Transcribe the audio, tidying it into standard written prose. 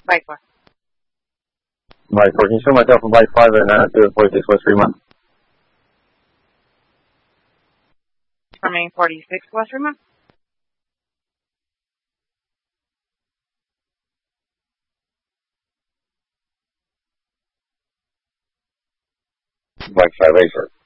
Bike 4. Bike 4, can you show myself from Bike 5 and 46 West Fremont? Remain 46 West Fremont. Bike 5A, sir.